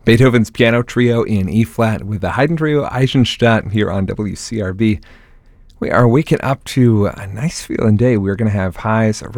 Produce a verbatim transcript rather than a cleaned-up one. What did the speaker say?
Beethoven's Piano Trio in E-flat with the Haydn Trio Eisenstadt here on W C R B. We are waking up to a nice feeling day. We're going to have highs